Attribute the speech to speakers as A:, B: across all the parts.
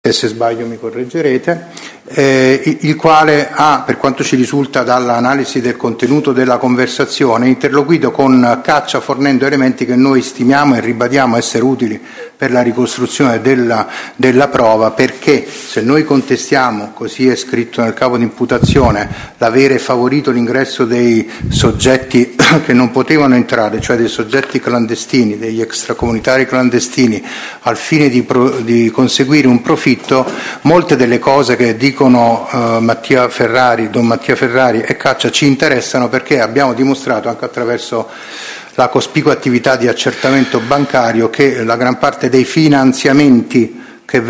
A: e se sbaglio mi correggerete, il quale ha, per quanto ci risulta dall'analisi del contenuto della conversazione, interloquito con Caccia fornendo elementi che noi stimiamo e ribadiamo essere utili per la ricostruzione della prova, perché se noi contestiamo, così è scritto nel capo di imputazione, l'avere favorito l'ingresso dei soggetti che non potevano entrare, cioè dei soggetti clandestini, degli extracomunitari clandestini, al fine di conseguire un profitto, molte delle cose che dicono don Mattia Ferrari e Caccia ci interessano, perché abbiamo dimostrato anche attraverso la cospicua attività di accertamento bancario che la gran parte dei finanziamenti che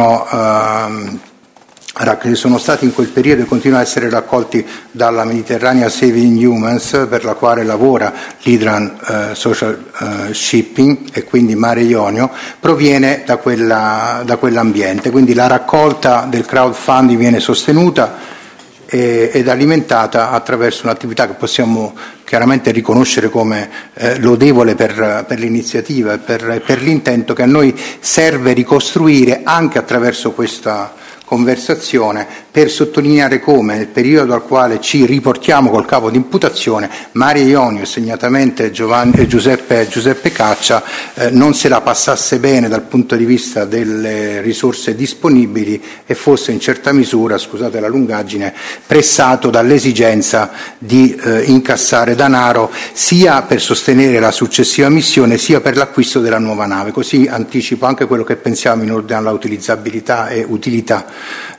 A: che sono stati in quel periodo e continuano a essere raccolti dalla Mediterranea Saving Humans, per la quale lavora l'Hydran Social Shipping e quindi Mare Ionio, proviene da quell'ambiente. Quindi la raccolta del crowdfunding viene sostenuta ed alimentata attraverso un'attività che possiamo chiaramente riconoscere come lodevole per l'iniziativa e per l'intento, che a noi serve ricostruire anche attraverso questa conversazione, per sottolineare come nel periodo al quale ci riportiamo col capo di imputazione, Mare Ionio e segnatamente Giuseppe Caccia non se la passasse bene dal punto di vista delle risorse disponibili e fosse in certa misura, scusate la lungaggine, pressato dall'esigenza di incassare denaro sia per sostenere la successiva missione sia per l'acquisto della nuova nave. Così anticipo anche quello che pensiamo in ordine alla utilizzabilità e utilità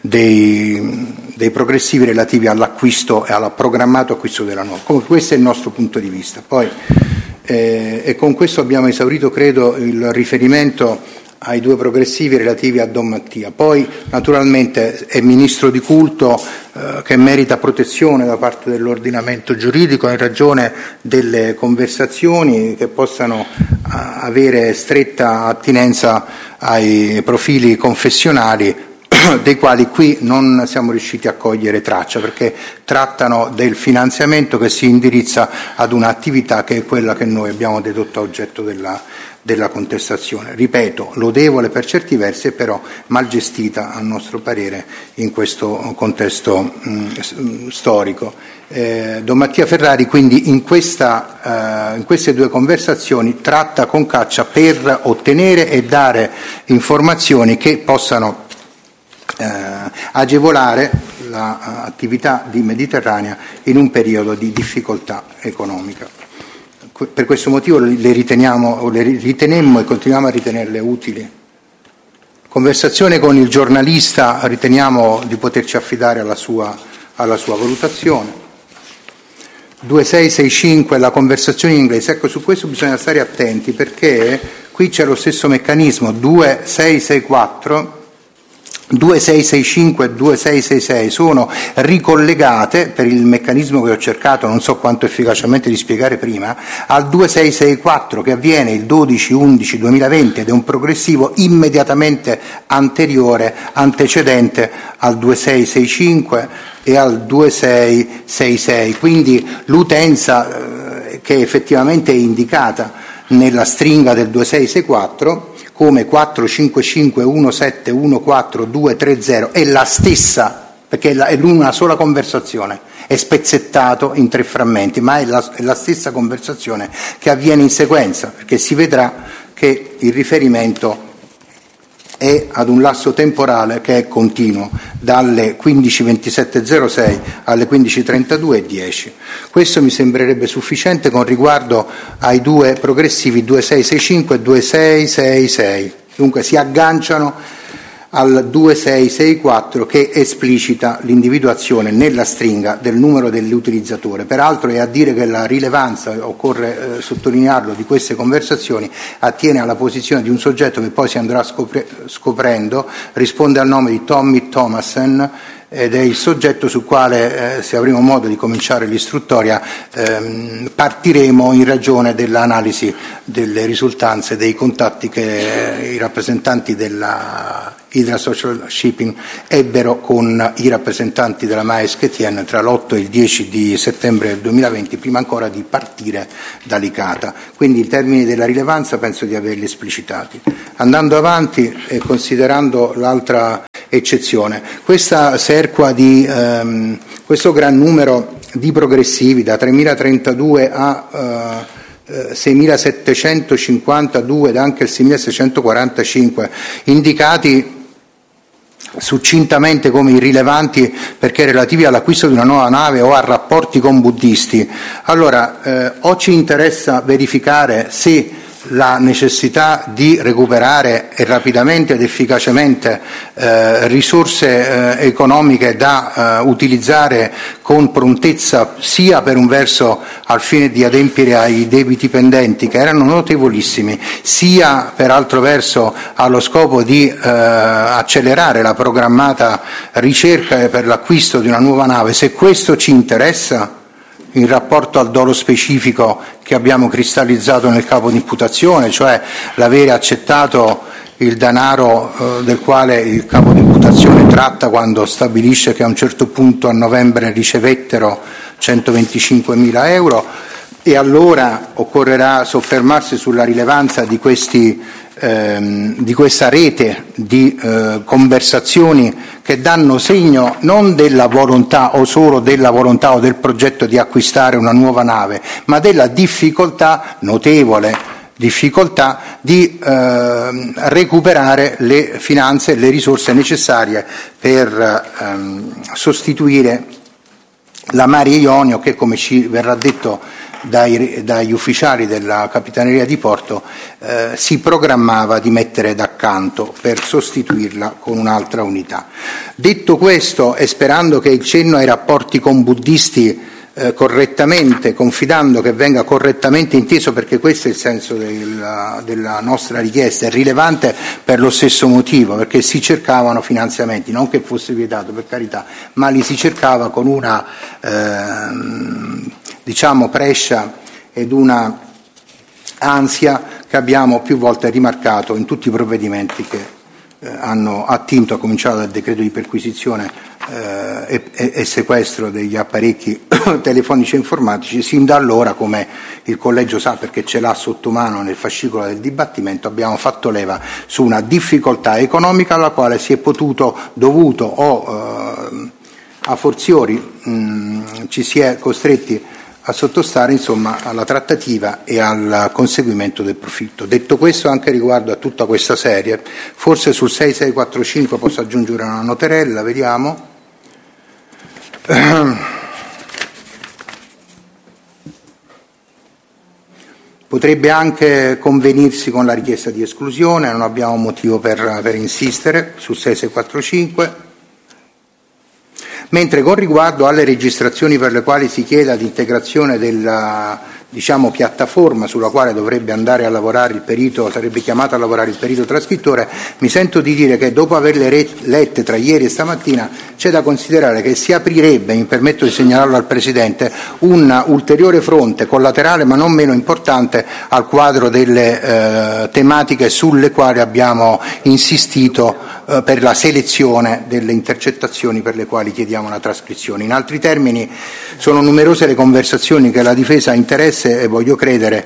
A: dei progressivi relativi all'acquisto e al programmato acquisto della nuova. Comunque questo è il nostro punto di vista. Poi, e con questo abbiamo esaurito, credo, il riferimento ai due progressivi relativi a Don Mattia. Poi naturalmente è ministro di culto che merita protezione da parte dell'ordinamento giuridico in ragione delle conversazioni che possano avere stretta attinenza ai profili confessionali, dei quali qui non siamo riusciti a cogliere traccia, perché trattano del finanziamento che si indirizza ad un'attività che è quella che noi abbiamo dedotto oggetto della contestazione. Ripeto, lodevole per certi versi, però mal gestita a nostro parere in questo contesto storico. Don Mattia Ferrari quindi in queste due conversazioni tratta con Caccia per ottenere e dare informazioni che possano agevolare l'attività di Mediterranea in un periodo di difficoltà economica. Per questo motivo le ritenemmo e continuiamo a ritenerle utili. Conversazione con il giornalista, riteniamo di poterci affidare alla sua valutazione. 2665, la conversazione in inglese. Ecco, su questo bisogna stare attenti, perché qui c'è lo stesso meccanismo. 2664, 2665 e 2666 sono ricollegate, per il meccanismo che ho cercato non so quanto efficacemente di spiegare prima, al 2664 che avviene il 12/11/2020 ed è un progressivo immediatamente antecedente al 2665 e al 2666. Quindi l'utenza che effettivamente è indicata nella stringa del 2664 come 45517142330 è la stessa, perché è una sola conversazione, è spezzettato in 3 frammenti, ma è la stessa conversazione che avviene in sequenza, perché si vedrà che il riferimento è ad un lasso temporale che è continuo, dalle 15:27:06 alle 15:32:10. Questo mi sembrerebbe sufficiente con riguardo ai due progressivi 2665 e 2666. Dunque si agganciano al 2664 che esplicita l'individuazione nella stringa del numero dell'utilizzatore. Peraltro è a dire che la rilevanza, occorre sottolinearlo, di queste conversazioni attiene alla posizione di un soggetto che poi si andrà scoprendo, risponde al nome di Tommy Thomassen ed è il soggetto sul quale, se avremo modo di cominciare l'istruttoria, partiremo in ragione dell'analisi delle risultanze dei contatti che i rappresentanti della Hydra Social Shipping ebbero con i rappresentanti della Maersk Etienne tra l'8 e il 10 di settembre del 2020, prima ancora di partire da Licata. Quindi i termini della rilevanza penso di averli esplicitati. Andando avanti e considerando l'altra eccezione. Questa serqua di questo gran numero di progressivi, da 3.032 a 6.752 ed anche il 6.645, indicati succintamente come irrilevanti perché relativi all'acquisto di una nuova nave o a rapporti con buddisti. Allora, o ci interessa verificare se la necessità di recuperare rapidamente ed efficacemente risorse economiche da utilizzare con prontezza, sia per un verso al fine di adempiere ai debiti pendenti, che erano notevolissimi, sia per altro verso allo scopo di accelerare la programmata ricerca per l'acquisto di una nuova nave. Se questo ci interessa in rapporto al dolo specifico che abbiamo cristallizzato nel capo di imputazione, cioè l'avere accettato il denaro del quale il capo di imputazione tratta quando stabilisce che a un certo punto a novembre ricevettero 125.000 euro, e allora occorrerà soffermarsi sulla rilevanza di questa rete di conversazioni che danno segno non della volontà o solo della volontà o del progetto di acquistare una nuova nave, ma della difficoltà, notevole difficoltà, di recuperare le finanze e le risorse necessarie per sostituire la Mare Ionio, che, come ci verrà detto dagli ufficiali della Capitaneria di Porto, si programmava di mettere d'accanto per sostituirla con un'altra unità. Detto questo, e sperando che il cenno ai rapporti con buddisti correttamente, confidando che venga correttamente inteso, perché questo è il senso della nostra richiesta, è rilevante per lo stesso motivo, perché si cercavano finanziamenti, non che fosse vietato, per carità, ma li si cercava con una prescia ed una ansia che abbiamo più volte rimarcato in tutti i provvedimenti che hanno attinto, a cominciare dal decreto di perquisizione e sequestro degli apparecchi telefonici e informatici. Sin da allora, come il collegio sa perché ce l'ha sotto mano nel fascicolo del dibattimento, abbiamo fatto leva su una difficoltà economica alla quale si è dovuto o a forziori ci si è costretti a sottostare, insomma, alla trattativa e al conseguimento del profitto. Detto questo, anche riguardo a tutta questa serie, forse sul 6645 posso aggiungere una noterella, vediamo. Potrebbe anche convenirsi con la richiesta di esclusione, non abbiamo motivo per insistere sul 6645. Mentre con riguardo alle registrazioni per le quali si chiede l'integrazione della piattaforma sulla quale dovrebbe andare a lavorare il perito, sarebbe chiamato a lavorare il perito trascrittore, mi sento di dire che dopo averle lette tra ieri e stamattina c'è da considerare che si aprirebbe, mi permetto di segnalarlo al Presidente, un ulteriore fronte collaterale ma non meno importante al quadro delle tematiche sulle quali abbiamo insistito per la selezione delle intercettazioni per le quali chiediamo la trascrizione. In altri termini, sono numerose le conversazioni che la difesa interessa e voglio credere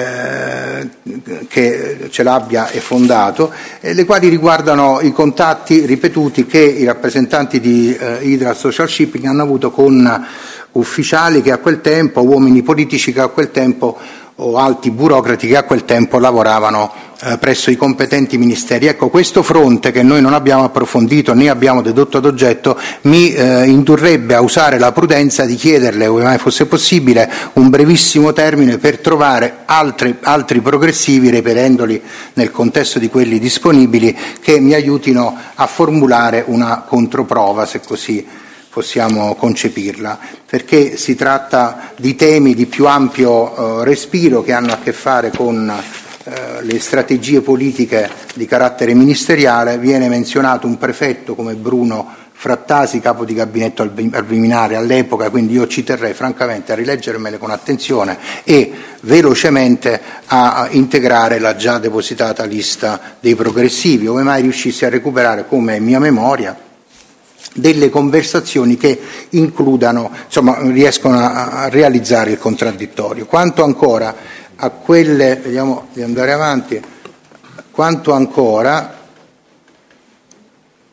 A: che ce l'abbia e fondato, le quali riguardano i contatti ripetuti che i rappresentanti di Hydra Social Shipping hanno avuto con ufficiali che a quel tempo, uomini politici che a quel tempo, o alti burocrati che a quel tempo lavoravano presso i competenti ministeri. Ecco, questo fronte che noi non abbiamo approfondito né abbiamo dedotto ad oggetto mi indurrebbe a usare la prudenza di chiederle, ove mai fosse possibile, un brevissimo termine per trovare altri progressivi, reperendoli nel contesto di quelli disponibili, che mi aiutino a formulare una controprova, se così possiamo concepirla, perché si tratta di temi di più ampio respiro che hanno a che fare con le strategie politiche di carattere ministeriale. Viene menzionato un prefetto come Bruno Frattasi, capo di gabinetto al Viminale all'epoca, quindi io ci terrei francamente a rileggermele con attenzione e velocemente a integrare la già depositata lista dei progressivi, ove mai riuscissi a recuperare, come è mia memoria, delle conversazioni che includano, riescono a realizzare il contraddittorio. Quanto ancora a quelle, vediamo di andare avanti, quanto ancora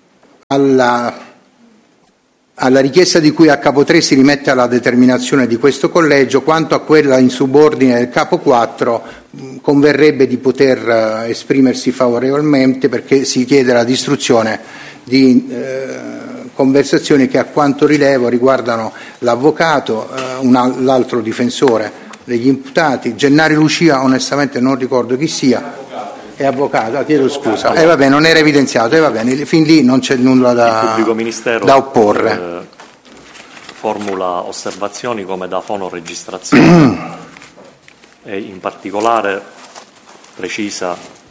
A: alla richiesta di cui a capo 3 si rimette alla determinazione di questo collegio, quanto a quella in subordine del capo 4 converrebbe di poter esprimersi favorevolmente, perché si chiede la distruzione di conversazioni che, a quanto rilevo, riguardano l'avvocato, l'altro difensore degli imputati. Gennaro Lucia, onestamente non ricordo chi sia. È avvocato, chiedo scusa. Vabbè, non era evidenziato, va bene, fin lì non c'è nulla da opporre.
B: Formula osservazioni come da fonoregistrazione e in particolare precisa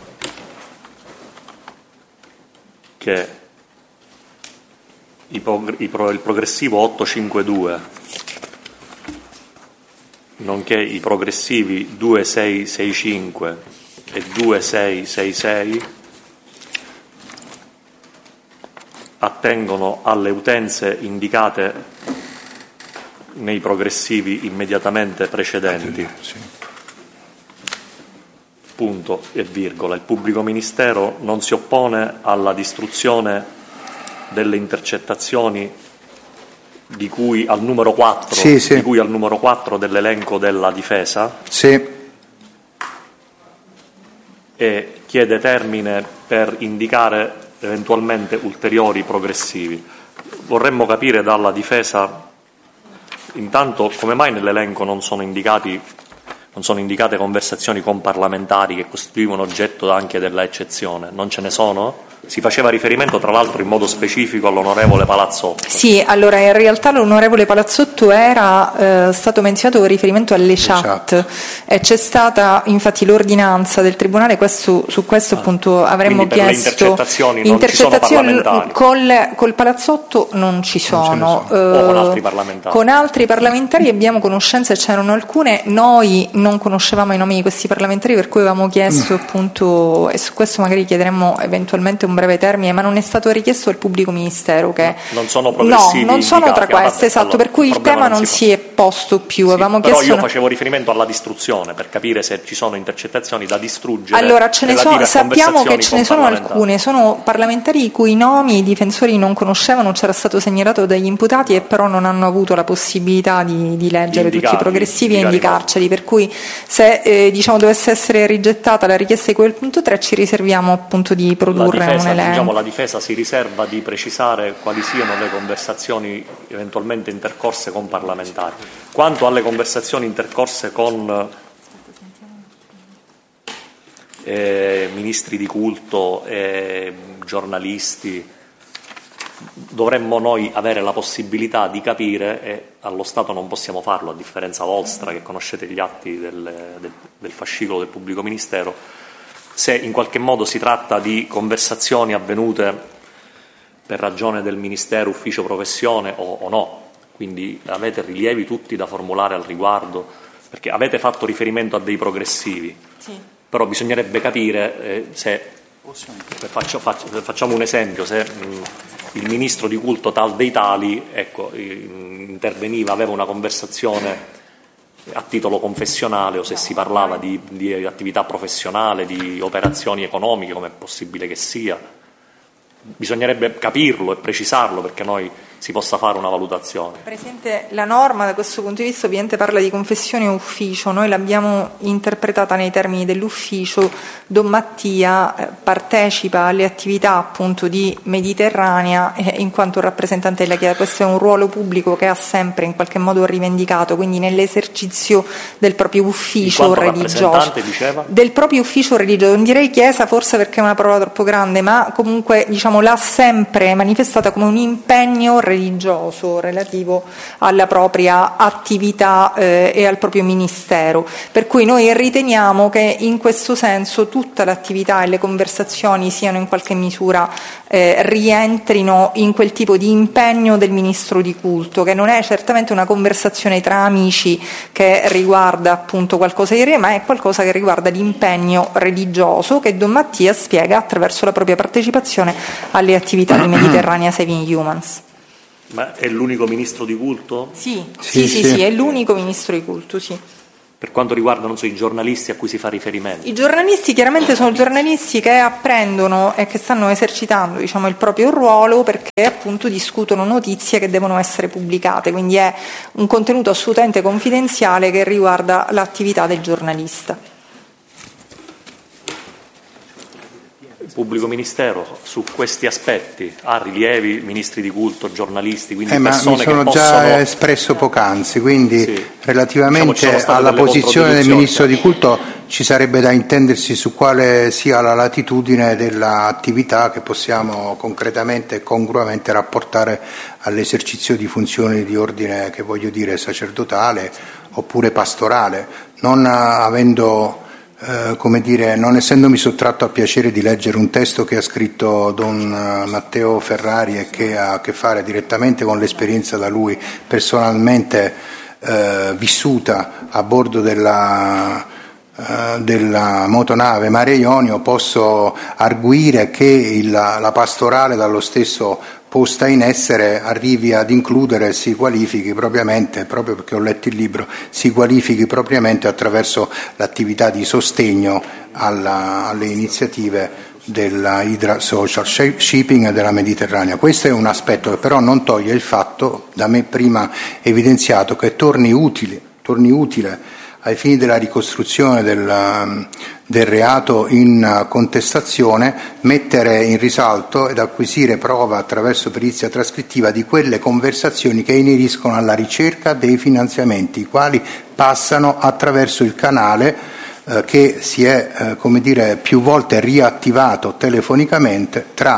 B: che il progressivo 852 nonché i progressivi 2665 e 2666 attengono alle utenze indicate nei progressivi immediatamente precedenti. Punto e virgola. Il pubblico ministero non si oppone alla distruzione delle intercettazioni di cui al numero 4, di cui al numero 4 dell'elenco della difesa.
A: Sì.
B: E chiede termine per indicare eventualmente ulteriori progressivi. Vorremmo capire dalla difesa intanto come mai nell'elenco non sono indicate conversazioni con parlamentari che costituivano oggetto anche della eccezione. Non ce ne sono? Si faceva riferimento tra l'altro in modo specifico all'onorevole Palazzotto.
C: Sì, allora in realtà l'onorevole Palazzotto era stato menzionato con riferimento alle chat e c'è stata infatti l'ordinanza del Tribunale, su questo appunto avremmo chiesto
B: intercettazioni
C: col Palazzotto non ci sono.
B: O con altri parlamentari.
C: Con altri parlamentari abbiamo conoscenza e c'erano alcune, noi non conoscevamo i nomi di questi parlamentari, per cui avevamo chiesto appunto, e su questo magari chiederemmo eventualmente un breve termine, ma non è stato richiesto al pubblico ministero che
B: non sono progressivi,
C: no, non sono tra queste, esatto,
B: allora,
C: per cui il tema non si è posto più.
B: Sì, però io facevo riferimento alla distruzione per capire se ci sono intercettazioni da distruggere.
C: Allora sappiamo che ce ne sono alcune, sono parlamentari i cui nomi i difensori non conoscevano, c'era stato segnalato dagli imputati e però non hanno avuto la possibilità di leggere tutti i progressivi e indicarceli, per cui se dovesse essere rigettata la richiesta di quel punto 3 ci riserviamo appunto di produrre
B: la difesa si riserva di precisare quali siano le conversazioni eventualmente intercorse con parlamentari. Quanto alle conversazioni intercorse con ministri di culto e giornalisti, dovremmo noi avere la possibilità di capire, e allo Stato non possiamo farlo, a differenza vostra che conoscete gli atti del fascicolo del pubblico ministero, se in qualche modo si tratta di conversazioni avvenute per ragione del Ministero, ufficio, professione o no. Quindi avete rilievi tutti da formulare al riguardo, perché avete fatto riferimento a dei progressivi,
C: sì.
B: Però bisognerebbe capire facciamo un esempio, se il ministro di culto tal dei tali interveniva, aveva una conversazione a titolo confessionale o se si parlava di attività professionale, di operazioni economiche, come è possibile che sia. Bisognerebbe capirlo e precisarlo perché noi si possa fare una valutazione.
C: Presidente, la norma da questo punto di vista ovviamente parla di confessione ufficio, noi l'abbiamo interpretata nei termini dell'ufficio. Don Mattia partecipa alle attività appunto di Mediterranea in quanto rappresentante della Chiesa. Questo è un ruolo pubblico che ha sempre in qualche modo rivendicato, quindi nell'esercizio del proprio ufficio religioso. Del proprio ufficio religioso, non direi Chiesa forse perché è una parola troppo grande, ma comunque l'ha sempre manifestata come un impegno religioso relativo alla propria attività e al proprio ministero, per cui noi riteniamo che in questo senso tutta l'attività e le conversazioni siano in qualche misura rientrino in quel tipo di impegno del ministro di culto, che non è certamente una conversazione tra amici che riguarda appunto qualcosa di reale, ma è qualcosa che riguarda l'impegno religioso che Don Mattia spiega attraverso la propria partecipazione alle attività di Mediterranea Saving Humans.
B: Ma è l'unico ministro di culto?
C: Sì, è l'unico ministro di culto, sì.
B: Per quanto riguarda, non so, i giornalisti a cui si fa riferimento.
C: I giornalisti chiaramente sono giornalisti che apprendono e che stanno esercitando, diciamo, il proprio ruolo, perché appunto discutono notizie che devono essere pubblicate, quindi è un contenuto assolutamente confidenziale che riguarda l'attività del giornalista.
B: Il pubblico ministero su questi aspetti ha rilievi, ministri di culto, giornalisti, quindi persone
A: mi sono
B: che
A: già
B: possono...
A: espresso poc'anzi, quindi
B: sì,
A: relativamente
B: diciamo,
A: alla posizione del ministro di culto ci sarebbe da intendersi su quale sia la latitudine dell'attività che possiamo concretamente e congruamente rapportare all'esercizio di funzioni di ordine, che voglio dire, sacerdotale oppure pastorale, non avendo... non essendomi sottratto al piacere di leggere un testo che ha scritto Don Matteo Ferrari e che ha a che fare direttamente con l'esperienza da lui personalmente vissuta a bordo della motonave Mare Ionio, posso arguire che la pastorale dallo stesso posta in essere arrivi ad includere, si qualifichi propriamente, proprio perché ho letto il libro, si qualifichi propriamente attraverso l'attività di sostegno alle iniziative della Hydra Social Shipping e della Mediterranea. Questo è un aspetto che però non toglie il fatto, da me prima evidenziato, che torni utile ai fini della ricostruzione del reato in contestazione, mettere in risalto ed acquisire prova attraverso perizia trascrittiva di quelle conversazioni che ineriscono alla ricerca dei finanziamenti, i quali passano attraverso il canale che si è più volte riattivato telefonicamente tra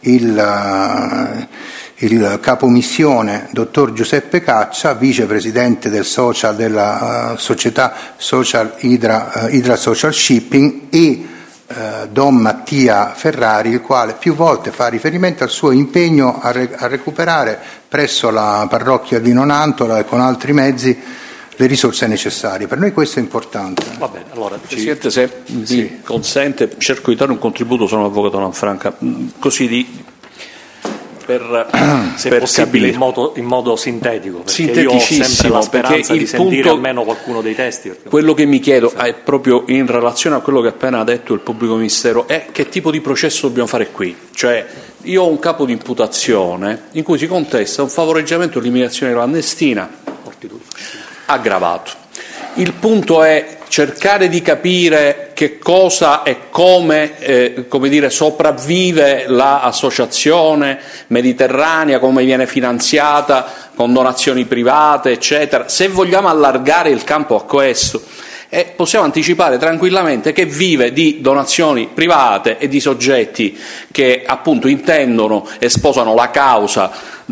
A: il capomissione dottor Giuseppe Caccia, vicepresidente della società Social Hydra Social Shipping, e Don Mattia Ferrari, il quale più volte fa riferimento al suo impegno a recuperare presso la parrocchia di Nonantola e con altri mezzi le risorse necessarie. Per noi questo è importante.
B: Va bene, allora,
D: Presidente, se mi consente, cerco di dare un contributo, sono avvocato Lanfranca, così
B: se è possibile in modo sintetico, perché io ho
D: sinteticissimo,
B: sempre la speranza di sentire
D: punto,
B: almeno qualcuno dei testi.
D: Quello che mi chiedo è proprio in relazione a quello che ha appena detto il pubblico ministero, è che tipo di processo dobbiamo fare qui. Cioè, io ho un capo di imputazione in cui si contesta un favoreggiamento o l'immigrazione clandestina aggravato. Il punto è cercare di capire che cosa e come sopravvive l'associazione mediterranea, come viene finanziata, con donazioni private, eccetera. Se vogliamo allargare il campo a questo, possiamo anticipare tranquillamente che vive di donazioni private e di soggetti che appunto intendono e sposano la causa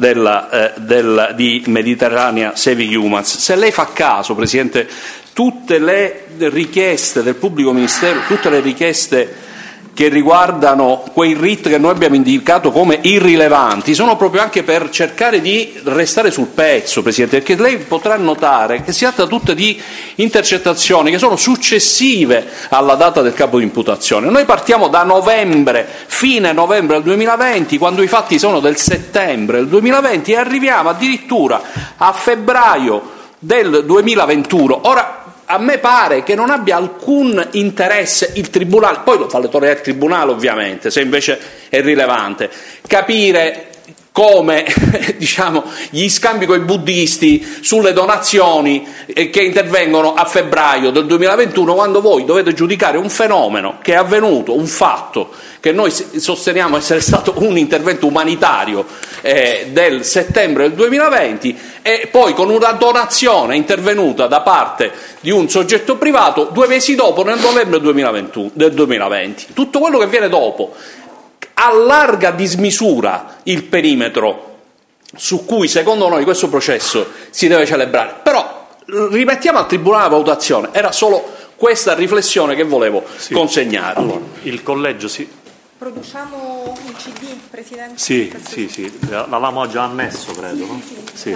D: di Mediterranea Saving Humans. Se lei fa caso, Presidente, tutte le richieste del pubblico ministero, tutte le richieste che riguardano quei RIT che noi abbiamo indicato come irrilevanti, sono proprio anche per cercare di restare sul pezzo, Presidente, perché lei potrà notare che si tratta tutte di intercettazioni che sono successive alla data del capo di imputazione. Noi partiamo da novembre, fine novembre del 2020, quando i fatti sono del settembre del 2020, e arriviamo addirittura a febbraio del 2021. Ora, a me pare che non abbia alcun interesse il Tribunale, poi lo fa l'autorità del Tribunale ovviamente, se invece è rilevante, capire come gli scambi con i buddisti sulle donazioni che intervengono a febbraio del 2021, quando voi dovete giudicare un fenomeno che è avvenuto, un fatto che noi sosteniamo essere stato un intervento umanitario del settembre del 2020, e poi con una donazione intervenuta da parte di un soggetto privato 2 mesi dopo, nel novembre del 2020. Tutto quello che viene dopo allarga a dismisura il perimetro su cui, secondo noi, questo processo si deve celebrare. Però rimettiamo al Tribunale la valutazione, era solo questa riflessione che volevo consegnare.
B: Allora, il collegio
C: Produciamo un CD, Presidente?
B: Sì, l'avevamo già ammesso, credo, no? Sì.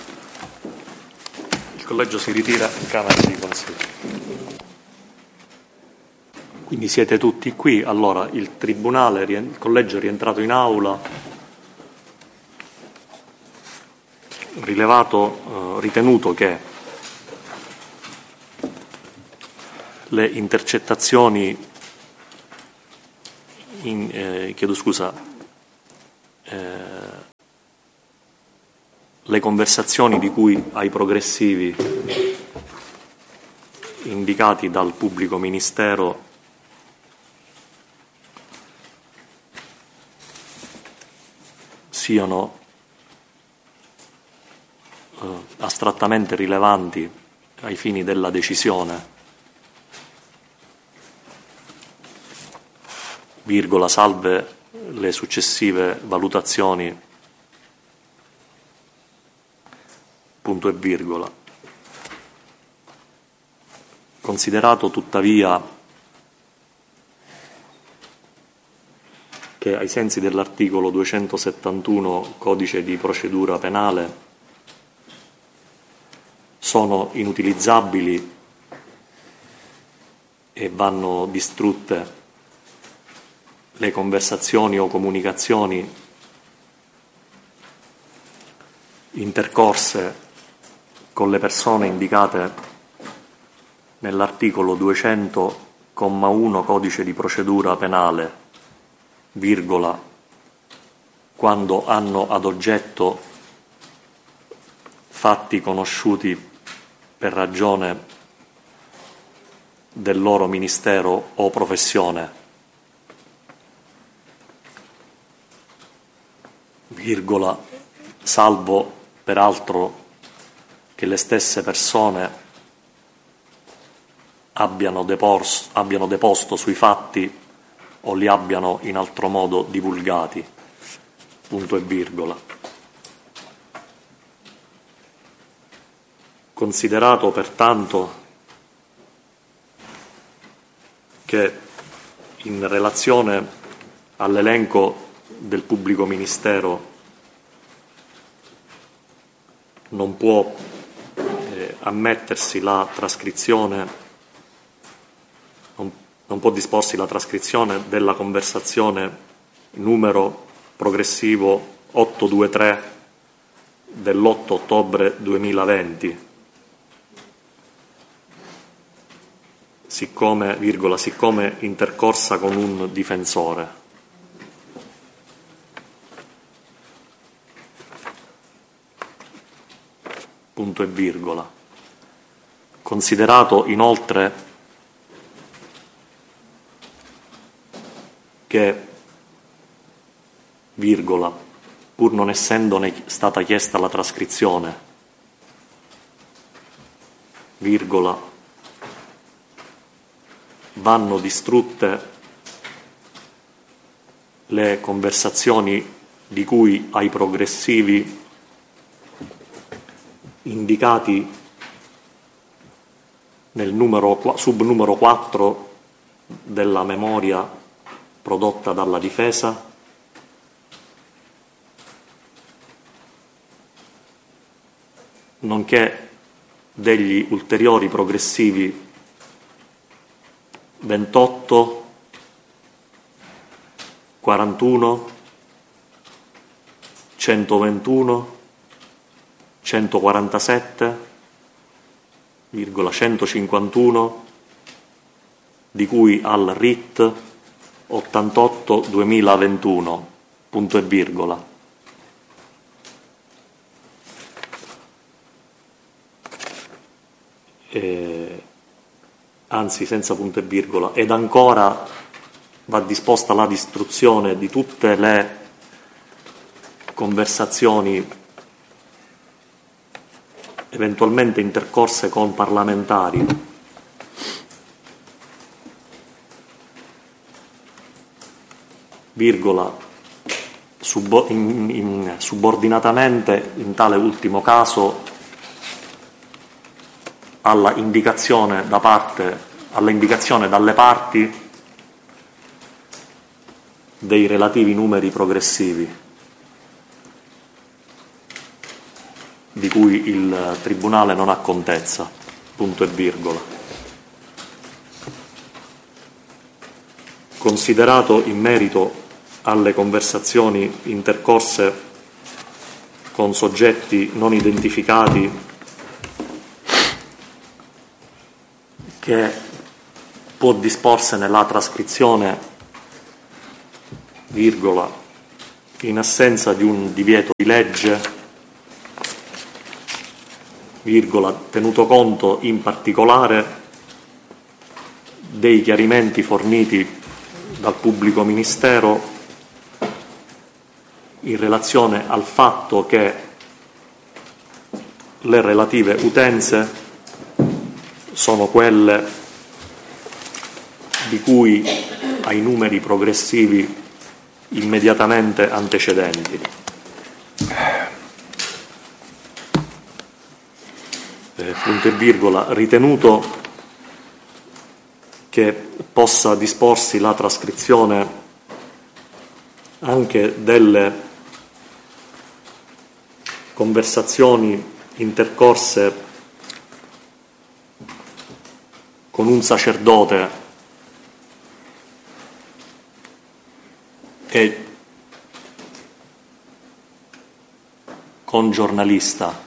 B: Il collegio si ritira in Camera di Consiglio. Quindi siete tutti qui. Allora, il collegio è rientrato in aula, ritenuto che le intercettazioni, le conversazioni di cui ai progressivi indicati dal pubblico ministero siano astrattamente rilevanti ai fini della decisione, virgola, salve le successive valutazioni, punto e virgola. Considerato tuttavia che ai sensi dell'articolo 271 Codice di procedura penale sono inutilizzabili e vanno distrutte le conversazioni o comunicazioni intercorse con le persone indicate nell'articolo 200,1 Codice di procedura penale, virgola, quando hanno ad oggetto fatti conosciuti per ragione del loro ministero o professione, virgola, salvo peraltro che le stesse persone abbiano deposto sui fatti o li abbiano in altro modo divulgati, punto e virgola. Considerato pertanto che in relazione all'elenco del pubblico ministero non può ammettersi la trascrizione, non può disporsi la trascrizione della conversazione numero progressivo 823 dell'8 ottobre 2020, siccome intercorsa con un difensore. Punto e virgola. Considerato inoltre che, virgola, pur non essendone stata chiesta la trascrizione, virgola, vanno distrutte le conversazioni di cui ai progressivi indicati nel subnumero 4 della memoria prodotta dalla difesa, nonché degli ulteriori progressivi 28, 41, 121, 147, 151, di cui al RIT 88-2021, punto e virgola. Anzi, senza punto e virgola, ed ancora va disposta la distruzione di tutte le conversazioni eventualmente intercorse con parlamentari, virgola, subordinatamente in tale ultimo caso alla indicazione dalle parti dei relativi numeri progressivi di cui il Tribunale non ha contezza, punto e virgola. Considerato in merito alle conversazioni intercorse con soggetti non identificati che può disporsene la trascrizione, virgola, in assenza di un divieto di legge, virgola, tenuto conto in particolare dei chiarimenti forniti dal pubblico ministero in relazione al fatto che le relative utenze sono quelle di cui ai numeri progressivi immediatamente antecedenti. Punto e virgola, ritenuto che possa disporsi la trascrizione anche delle conversazioni intercorse con un sacerdote e con giornalista,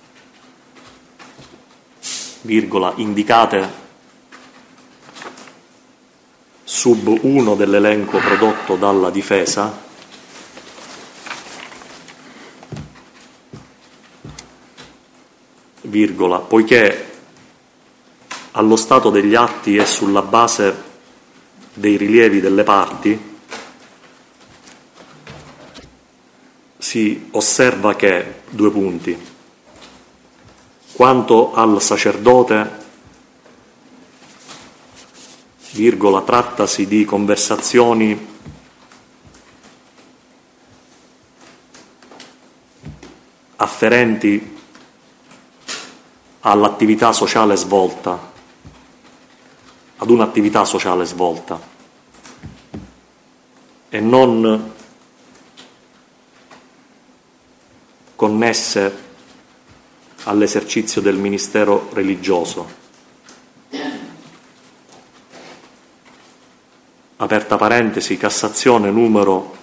B: virgola, indicate sub 1 dell'elenco prodotto dalla difesa, virgola, poiché allo stato degli atti e sulla base dei rilievi delle parti si osserva che, due punti, quanto al sacerdote, virgola, trattasi di conversazioni afferenti all'attività sociale svolta, ad un'attività sociale svolta e non connesse all'esercizio del ministero religioso. Aperta parentesi, Cassazione numero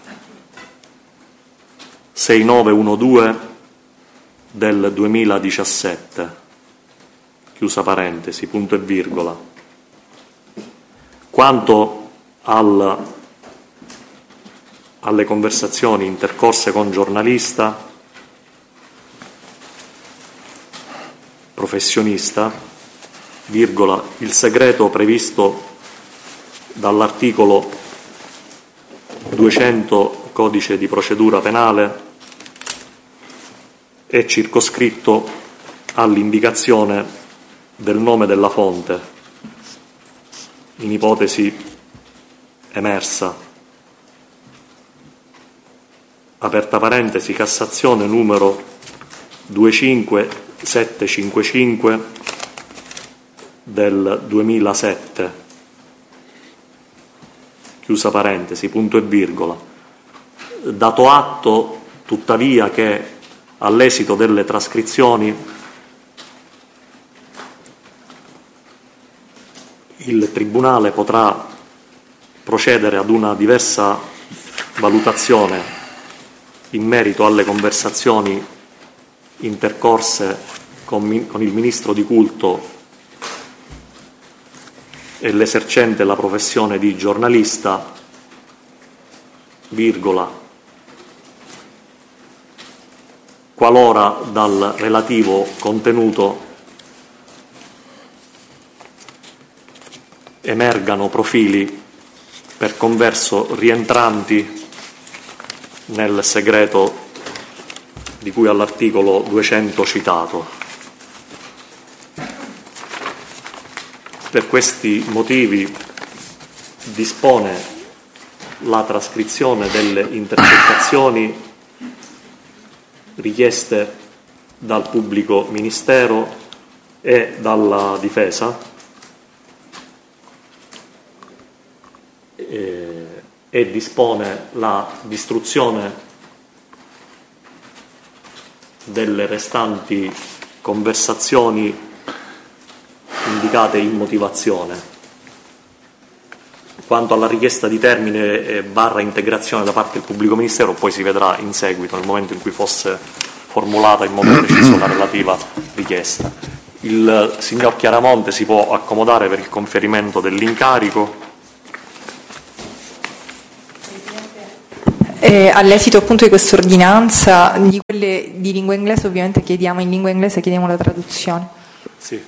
B: 6912 del 2017, chiusa parentesi, punto e virgola. Quanto alle conversazioni intercorse con giornalista, professionista, virgola, il segreto previsto dall'articolo 200 Codice di procedura penale è circoscritto all'indicazione del nome della fonte, in ipotesi emersa. Aperta parentesi, Cassazione numero 25755 del 2007, chiusa parentesi, punto e virgola. Dato atto, tuttavia, che all'esito delle trascrizioni il Tribunale potrà procedere ad una diversa valutazione in merito alle conversazioni intercorse con il Ministro di culto e l'esercente la professione di giornalista, virgola, qualora dal relativo contenuto emergano profili per converso rientranti nel segreto di cui all'articolo 200 citato. Per questi motivi dispone la trascrizione delle intercettazioni richieste dal pubblico ministero e dalla difesa e dispone la distruzione delle restanti conversazioni indicate in motivazione. Quanto alla richiesta di termine barra integrazione da parte del pubblico ministero, poi si vedrà in seguito, nel momento in cui fosse formulata in modo preciso la relativa richiesta. Il signor Chiaramonte si può accomodare per il conferimento dell'incarico.
C: All'esito appunto di questa ordinanza, di quelle di lingua inglese ovviamente chiediamo in lingua inglese, chiediamo la traduzione.
B: Sì.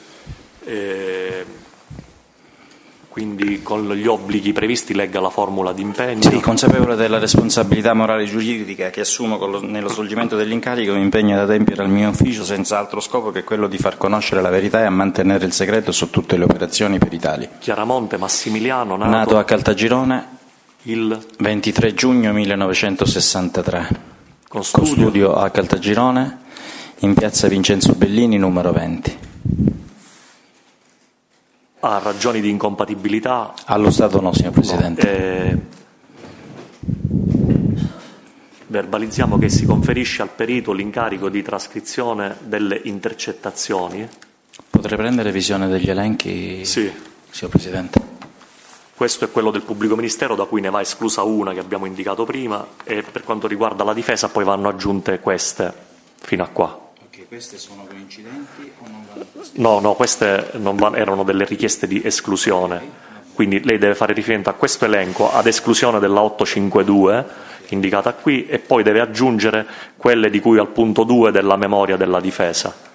B: Quindi con gli obblighi previsti legga la formula d'impegno.
E: Sì, consapevole della responsabilità morale e giuridica che assumo nello svolgimento dell'incarico, mi impegno ad adempiere al mio ufficio senza altro scopo che quello di far conoscere la verità e a mantenere il segreto su tutte le operazioni peritali.
B: Chiaramonte Massimiliano,
E: nato a Caltagirone
B: il
E: 23 giugno 1963,
B: con
E: studio a Caltagirone in piazza Vincenzo Bellini numero 20.
B: Ha ragioni di incompatibilità?
E: Allo Stato no, signor Presidente.
B: Verbalizziamo che si conferisce al perito l'incarico di trascrizione delle intercettazioni.
E: Potrei prendere visione degli elenchi?
B: Sì.
E: Signor Presidente.
B: Questo è quello del pubblico ministero, da cui ne va esclusa una che abbiamo indicato prima, e per quanto riguarda la difesa poi vanno aggiunte queste fino a qua.
E: Ok, queste sono coincidenti o non vanno?
B: No, queste erano delle richieste di esclusione, quindi lei deve fare riferimento a questo elenco ad esclusione della 852 indicata qui, e poi deve aggiungere quelle di cui al punto 2 della memoria della difesa.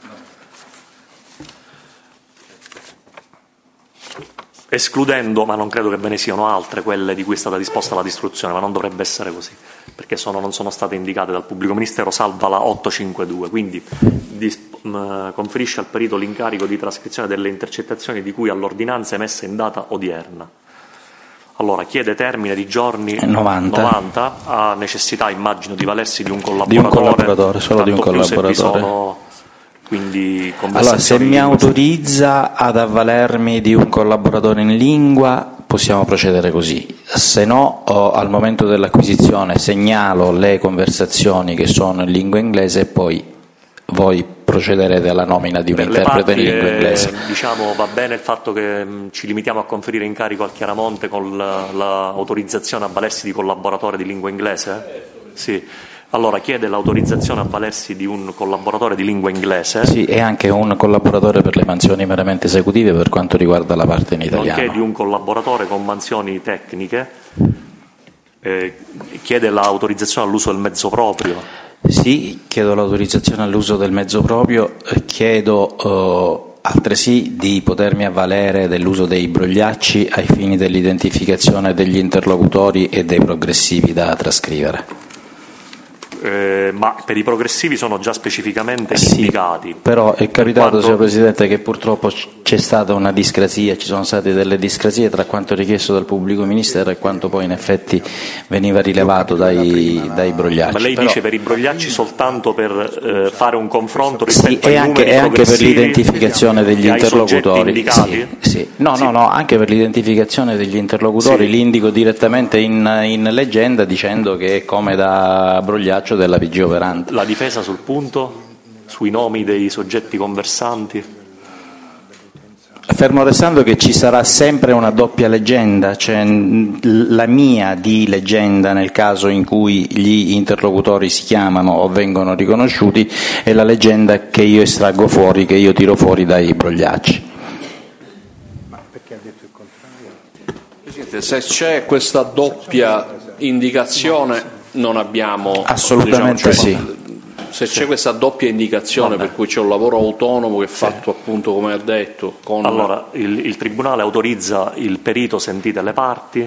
B: Escludendo, ma non credo che ve ne siano altre, quelle di cui è stata disposta la distruzione, ma non dovrebbe essere così, perché non sono state indicate dal pubblico ministero, salva la 852, quindi conferisce al perito l'incarico di trascrizione delle intercettazioni di cui all'ordinanza emessa in data odierna. Allora, chiede termine di giorni 90, ha necessità, immagino, di valersi di un collaboratore,
E: solo di un collaboratore.
B: Quindi,
E: allora, se mi autorizza ad avvalermi di un collaboratore in lingua, possiamo procedere così. Se no, al momento dell'acquisizione segnalo le conversazioni che sono in lingua inglese e poi voi procederete alla nomina di un interprete in lingua inglese.
B: Diciamo, va bene il fatto che ci limitiamo a conferire incarico al Chiaramonte con l'autorizzazione a valersi di collaboratore di lingua inglese? Sì. Allora chiede l'autorizzazione a valersi di un collaboratore di lingua inglese.
E: Sì, e anche un collaboratore per le mansioni meramente esecutive per quanto riguarda la parte in italiano.
B: Nonché di un collaboratore con mansioni tecniche. Chiede l'autorizzazione all'uso del mezzo proprio.
E: Sì, chiedo l'autorizzazione all'uso del mezzo proprio, chiedo altresì di potermi avvalere dell'uso dei brogliacci ai fini dell'identificazione degli interlocutori e dei progressivi da trascrivere.
B: Ma per i progressivi sono già specificamente indicati.
E: Però è capitato, signor Presidente, che purtroppo c'è stata una discrasia, ci sono state delle discrasie tra quanto richiesto dal pubblico ministero e quanto poi in effetti veniva rilevato dai brogliacci.
B: Ma lei dice per i brogliacci soltanto per fare un confronto rispetto ai numeri
E: e anche per l'identificazione degli interlocutori. Sì. No, anche per l'identificazione degli interlocutori li indico direttamente in leggenda dicendo che è come da brogliaccio della PG operante.
B: La difesa sul punto? Sui nomi dei soggetti conversanti?
E: Fermo restando che ci sarà sempre una doppia leggenda, cioè la mia di leggenda nel caso in cui gli interlocutori si chiamano o vengono riconosciuti, e la leggenda che io estraggo fuori, che io tiro fuori dai brogliacci.
A: Ma perché ha detto il contrario?
D: Presidente, se c'è questa doppia indicazione non abbiamo...
E: Assolutamente sì.
D: Se c'è questa doppia indicazione per cui c'è un lavoro autonomo che è fatto appunto come ha detto con...
B: Allora il Tribunale autorizza il perito, sentite le parti,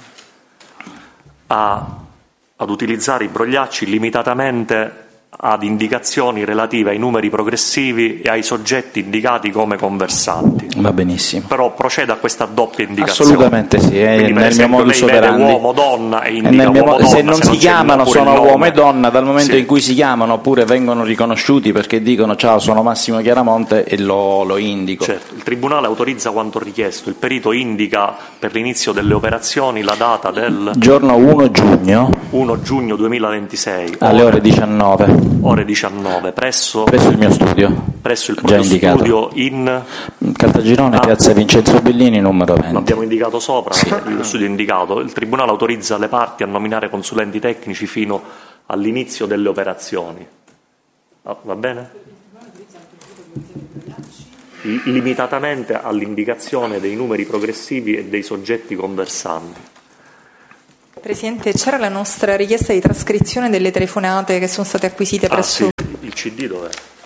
B: ad utilizzare i brogliacci limitatamente ad indicazioni relative ai numeri progressivi e ai soggetti indicati come conversanti.
E: Va benissimo.
B: Però proceda a questa doppia indicazione.
E: Assolutamente sì, è nel mio modus operandi.
B: Uomo, donna e indica uomo, donna.
E: Se non si chiamano sono uomo e donna, dal momento in cui si chiamano oppure vengono riconosciuti perché dicono ciao sono Massimo Chiaramonte e lo indico.
B: Certo, il Tribunale autorizza quanto richiesto, il perito indica per l'inizio delle operazioni la data del
E: giorno 1
B: giugno 2026
E: alle ore 19.
B: Ore 19 presso
E: il mio studio,
B: presso il proprio studio in
E: Caltagirone, piazza Vincenzo Bellini numero 20.
B: L'abbiamo indicato sopra, lo studio indicato. Il Tribunale autorizza le parti a nominare consulenti tecnici fino all'inizio delle operazioni. Va bene? limitatamente all'indicazione dei numeri progressivi e dei soggetti conversanti.
C: Presidente, c'era la nostra richiesta di trascrizione delle telefonate che sono state acquisite presso...
B: Sì. Il CD dov'è?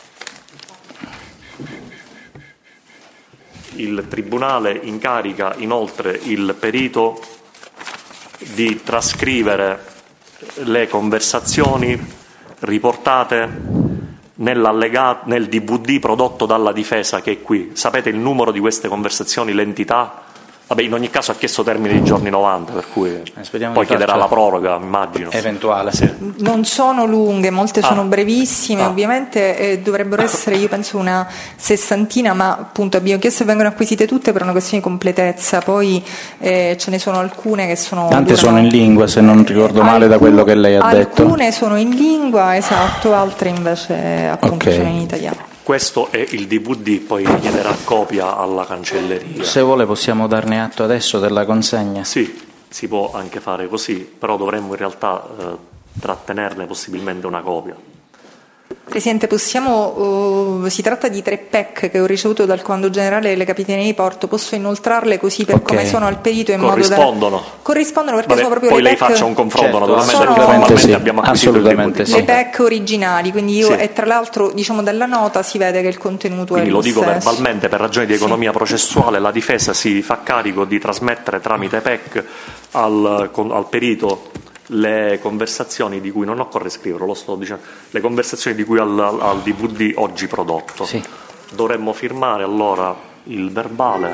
B: Il Tribunale incarica inoltre il perito di trascrivere le conversazioni riportate nel DVD prodotto dalla difesa, che è qui. Sapete il numero di queste conversazioni, l'entità? Vabbè, in ogni caso ha chiesto termine di giorni 90, per cui poi chiederà la proroga, immagino.
E: Eventuale.
B: Sì.
C: Non sono lunghe, molte sono brevissime, ovviamente dovrebbero essere, io penso, una sessantina, ma appunto abbiamo chiesto che vengano acquisite tutte per una questione di completezza, poi ce ne sono alcune che sono...
E: Tante sono in lingua, se non ricordo male da quello che lei ha detto.
C: Alcune sono in lingua, esatto, altre invece appunto sono in italiano.
B: Questo è il DVD, poi chiederà copia alla cancelleria.
E: Se vuole possiamo darne atto adesso della consegna.
B: Sì, si può anche fare così, però dovremmo in realtà trattenerne possibilmente una copia.
C: Presidente, si tratta di 3 PEC che ho ricevuto dal Comando Generale delle Capitanerie di Porto, posso inoltrarle così per come sono al perito in modo da... Corrispondono perché sono proprio
B: poi
C: le
B: lei
C: PEC...
B: faccia un confronto, naturalmente,
C: formalmente
E: sì,
B: abbiamo acquisito
E: assolutamente
B: il
E: sì.
C: Le PEC originali, quindi io,
B: Sì.
C: e tra l'altro diciamo dalla nota si vede che il contenuto
B: Quindi
C: è
B: lo
C: lo
B: dico
C: stesso.
B: verbalmente, per ragioni di economia processuale la difesa si fa carico di trasmettere tramite PEC al perito le conversazioni di cui non occorre scriverlo, lo sto dicendo, le conversazioni di cui al DVD oggi prodotto.
E: Sì.
B: Dovremmo firmare allora il verbale.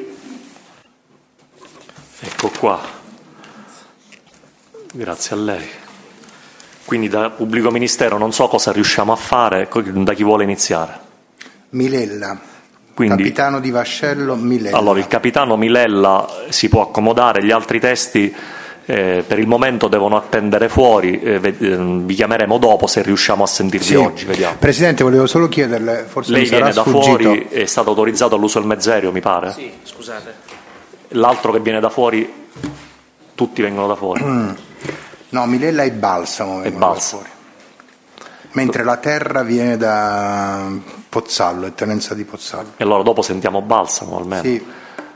B: Ecco qua. Grazie a lei. Quindi da pubblico ministero non so cosa riusciamo a fare, da chi vuole iniziare?
A: Milella.
B: Quindi,
A: capitano di vascello Milella.
B: Allora, il capitano Milella si può accomodare, gli altri testi per il momento devono attendere fuori, vi chiameremo dopo se riusciamo a sentirvi oggi, vediamo.
A: Presidente, volevo solo chiederle, forse
B: lei viene da
A: sfuggito.
B: fuori, è stato autorizzato all'uso del mezzo aereo, mi pare?
E: Sì, scusate.
B: L'altro che viene da fuori, tutti vengono da fuori?
A: No, Milella e Balsamo vengono da fuori. Mentre la terra viene da Pozzallo, è tenenza di Pozzallo.
B: E allora dopo sentiamo Balsamo almeno.
A: Sì.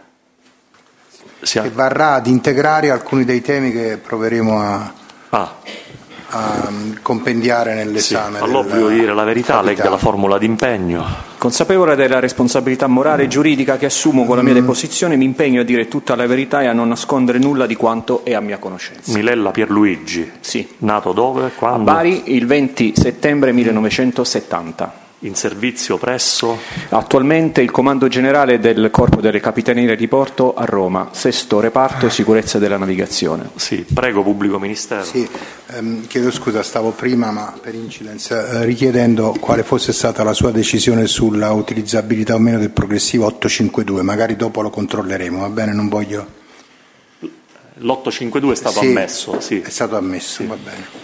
A: Che varrà ad integrare alcuni dei temi che proveremo a compendiare nell'esame.
B: Sì. Allora voglio dire la verità, legga la formula d'impegno.
F: Consapevole della responsabilità morale e giuridica che assumo con la mia deposizione, mi impegno a dire tutta la verità e a non nascondere nulla di quanto è a mia conoscenza.
B: Milella Pierluigi.
F: Sì.
B: Nato dove? Quando?
F: A Bari il 20 settembre 1970.
B: In servizio presso?
F: Attualmente il Comando Generale del Corpo delle Capitanerie di Porto a Roma, 6° reparto sicurezza della navigazione.
B: Sì, prego pubblico ministero.
A: Sì, chiedo scusa, stavo prima, ma per incidenza, richiedendo quale fosse stata la sua decisione sulla utilizzabilità o meno del progressivo 852, magari dopo lo controlleremo, va bene, non voglio...
B: L'852 è stato ammesso, sì.
A: È stato ammesso, va bene.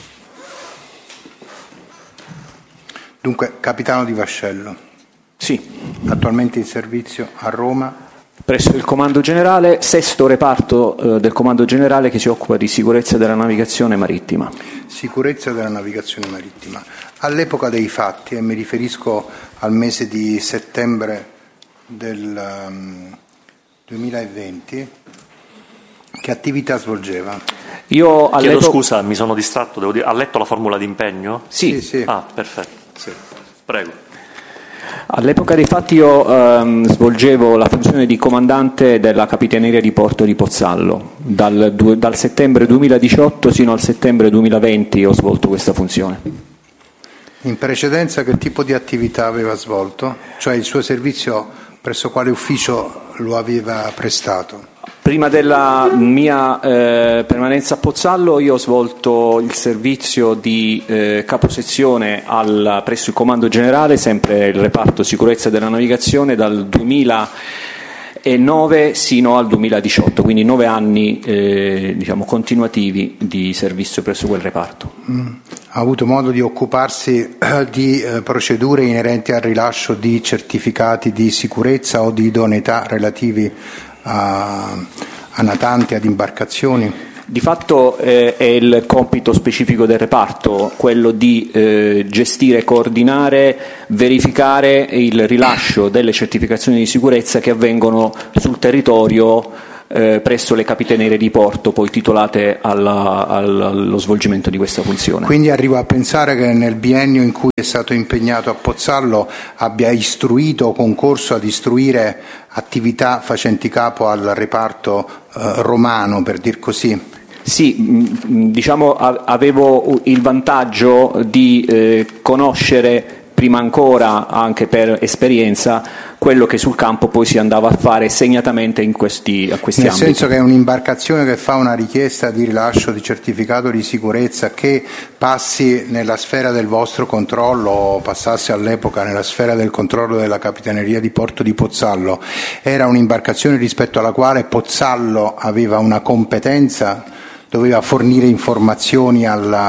A: Dunque, capitano di vascello.
F: Sì.
A: Attualmente in servizio a Roma.
F: Presso il Comando Generale, 6° reparto del Comando Generale che si occupa di sicurezza della navigazione marittima.
A: Sicurezza della navigazione marittima. All'epoca dei fatti, e mi riferisco al mese di settembre del 2020, che attività svolgeva?
F: Io
B: Chiedo scusa, mi sono distratto, devo dire, ha letto la formula d'impegno?
F: Sì.
B: Ah, perfetto, sì. Prego.
F: All'epoca dei fatti io svolgevo la funzione di comandante della Capitaneria di Porto di Pozzallo. Dal settembre 2018 sino al settembre 2020 ho svolto questa funzione.
A: In precedenza che tipo di attività aveva svolto? Cioè il suo servizio presso quale ufficio lo aveva prestato?
F: Prima della mia permanenza a Pozzallo io ho svolto il servizio di caposezione presso il Comando Generale, sempre il reparto sicurezza della navigazione, dal 2009 sino al 2018, quindi 9 anni continuativi di servizio presso quel reparto.
A: Ha avuto modo di occuparsi di procedure inerenti al rilascio di certificati di sicurezza o di idoneità relativi a natanti, ad imbarcazioni?
F: Di fatto è il compito specifico del reparto, quello di gestire, coordinare, verificare il rilascio delle certificazioni di sicurezza che avvengono sul territorio presso le capitanerie di porto, poi titolate allo svolgimento di questa funzione.
A: Quindi arrivo a pensare che nel biennio in cui è stato impegnato a Pozzallo abbia istruito o concorso ad istruire attività facenti capo al reparto romano, per dir così.
F: Sì, diciamo avevo il vantaggio di conoscere prima ancora, anche per esperienza, quello che sul campo poi si andava a fare segnatamente a questi ambiti.
A: Nel senso che è un'imbarcazione che fa una richiesta di rilascio di certificato di sicurezza che passi nella sfera del vostro controllo, o passasse all'epoca nella sfera del controllo della Capitaneria di Porto di Pozzallo, era un'imbarcazione rispetto alla quale Pozzallo aveva una competenza, doveva fornire informazioni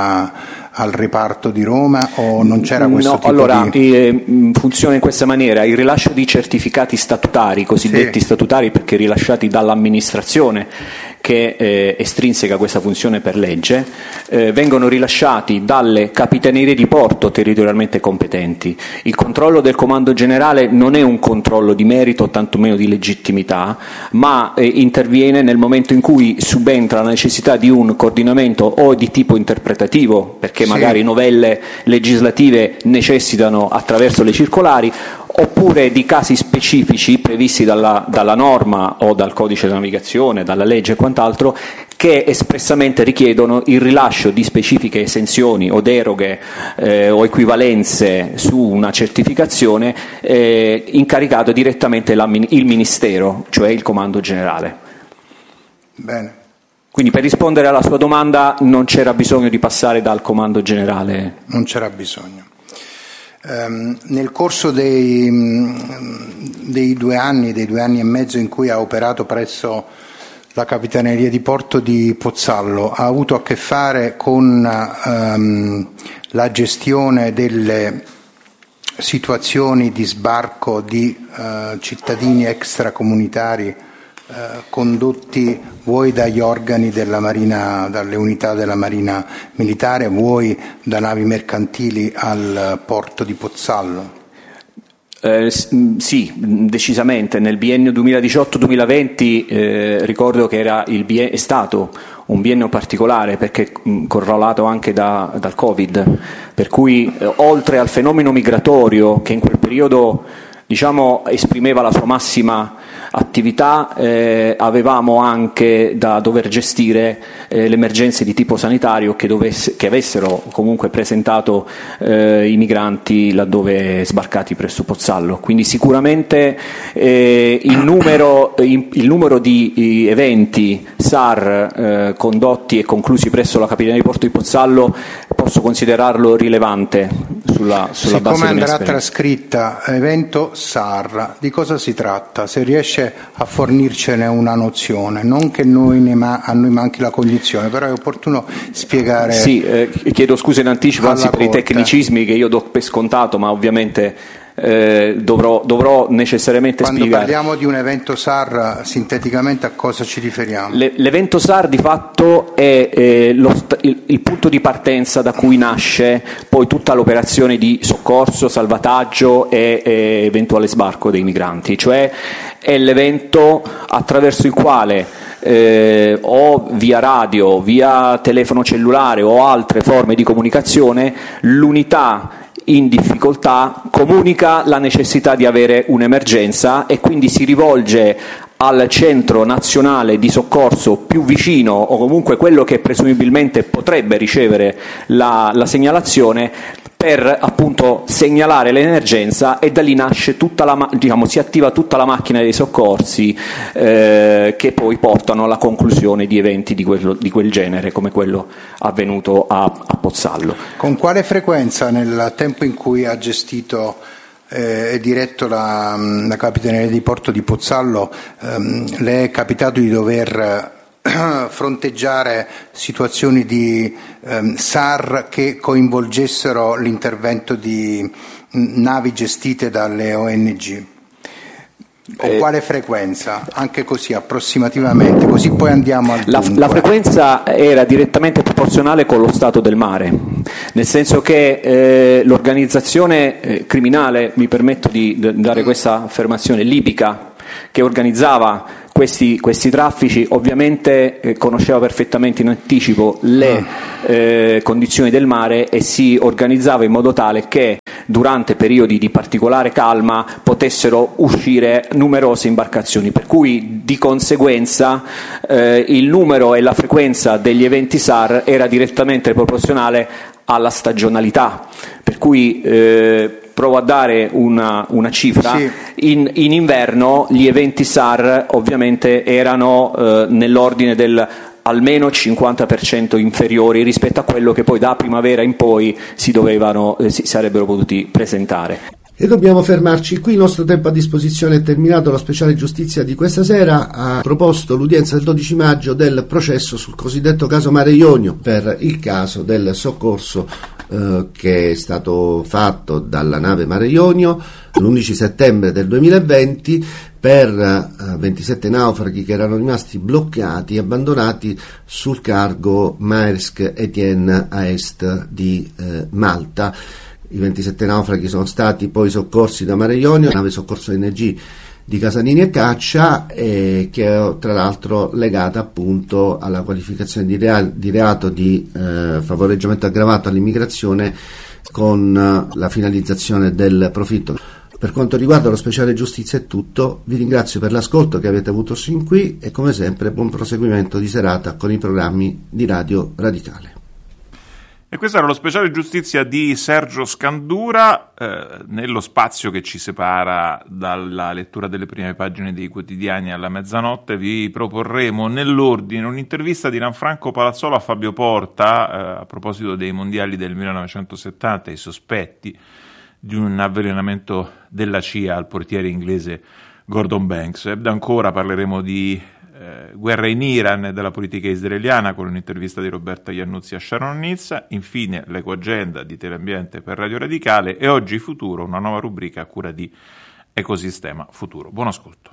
A: al reparto di Roma, o non c'era questo tipo
F: allora, funziona in questa maniera: il rilascio di certificati statutari, cosiddetti statutari perché rilasciati dall'amministrazione che estrinseca questa funzione per legge, vengono rilasciati dalle capitanerie di porto territorialmente competenti. Il controllo del Comando Generale non è un controllo di merito, tantomeno di legittimità, ma interviene nel momento in cui subentra la necessità di un coordinamento o di tipo interpretativo, perché magari novelle legislative necessitano attraverso le circolari, oppure di casi specifici previsti dalla norma o dal codice di navigazione, dalla legge e quant'altro, che espressamente richiedono il rilascio di specifiche esenzioni o deroghe o equivalenze su una certificazione incaricato direttamente il Ministero, cioè il Comando Generale.
A: Bene.
F: Quindi, per rispondere alla sua domanda, non c'era bisogno di passare dal Comando Generale.
A: Non c'era bisogno. Nel corso dei 2 anni e mezzo in cui ha operato presso la Capitaneria di Porto di Pozzallo, ha avuto a che fare con la gestione delle situazioni di sbarco di cittadini extracomunitari condotti vuoi dagli organi della Marina, dalle unità della Marina Militare, vuoi da navi mercantili al porto di Pozzallo?
F: Sì, decisamente. Nel biennio 2018-2020 ricordo che è stato un biennio particolare, perché correlato anche dal Covid, per cui oltre al fenomeno migratorio che in quel periodo esprimeva la sua massima attività, avevamo anche da dover gestire le emergenze di tipo sanitario che avessero comunque presentato i migranti laddove sbarcati presso Pozzallo. Quindi sicuramente il numero di eventi SAR condotti e conclusi presso la Capitaneria di Porto di Pozzallo posso considerarlo rilevante sulla base della mia esperienza.
A: Andrà trascritta evento SAR, di cosa si tratta? Se riesce a fornircene una nozione, non che a noi manchi la cognizione, però è opportuno spiegare.
F: Sì, chiedo scusa in anticipo, anzi, per i tecnicismi che io do per scontato, ma ovviamente dovrò necessariamente
A: spiegare.
F: Quando
A: parliamo di un evento SAR, sinteticamente a cosa ci riferiamo?
F: L'evento SAR di fatto è il punto di partenza da cui nasce poi tutta l'operazione di soccorso, salvataggio e eventuale sbarco dei migranti, cioè è l'evento attraverso il quale o via radio, via telefono cellulare o altre forme di comunicazione l'unità in difficoltà comunica la necessità di avere un'emergenza e quindi si rivolge al centro nazionale di soccorso più vicino, o comunque quello che presumibilmente potrebbe ricevere la segnalazione, per appunto segnalare l'emergenza, e da lì nasce si attiva tutta la macchina dei soccorsi che poi portano alla conclusione di eventi di quel genere, come quello avvenuto a Pozzallo.
A: Con quale frequenza nel tempo in cui ha gestito e diretto la Capitaneria di Porto di Pozzallo le è capitato di dover fronteggiare situazioni di SAR che coinvolgessero l'intervento di navi gestite dalle ONG? Con quale frequenza? Anche così approssimativamente, così poi andiamo al dunque.
F: La frequenza era direttamente proporzionale con lo stato del mare, nel senso che l'organizzazione criminale, mi permetto di dare questa affermazione, libica, che organizzava questi traffici, ovviamente conosceva perfettamente in anticipo le condizioni del mare e si organizzava in modo tale che durante periodi di particolare calma potessero uscire numerose imbarcazioni, per cui di conseguenza il numero e la frequenza degli eventi SAR era direttamente proporzionale alla stagionalità, per cui provo a dare una cifra.
A: Sì.
F: In inverno gli eventi SAR ovviamente erano nell'ordine del almeno 50% inferiori rispetto a quello che poi da primavera in poi si sarebbero potuti presentare.
G: E dobbiamo fermarci qui, il nostro tempo a disposizione è terminato. La speciale giustizia di questa sera ha proposto l'udienza del 12 maggio del processo sul cosiddetto caso Mare Jonio, per il caso del soccorso che è stato fatto dalla nave Mare Jonio l'11 settembre del 2020 per 27 naufraghi che erano rimasti bloccati e abbandonati sul cargo Maersk Etienne a est di Malta. I 27 naufraghi sono stati poi soccorsi da Mare Jonio, nave soccorso NG di Casalini e Caccia, che è tra l'altro legata appunto alla qualificazione di reato di favoreggiamento aggravato all'immigrazione con la finalizzazione del profitto. Per quanto riguarda lo speciale giustizia è tutto, vi ringrazio per l'ascolto che avete avuto sin qui e come sempre buon proseguimento di serata con i programmi di Radio Radicale.
H: E questo era lo speciale giustizia di Sergio Scandura. Nello spazio che ci separa dalla lettura delle prime pagine dei quotidiani alla mezzanotte vi proporremo nell'ordine un'intervista di Gianfranco Palazzolo a Fabio Porta a proposito dei mondiali del 1970 e i sospetti di un avvelenamento della CIA al portiere inglese Gordon Banks. Ed ancora parleremo di guerra in Iran e della politica israeliana con un'intervista di Roberta Iannuzzi a Sharon Nizza. Infine l'ecoagenda di Teleambiente per Radio Radicale e Oggi Futuro, una nuova rubrica a cura di Ecosistema Futuro. Buon ascolto.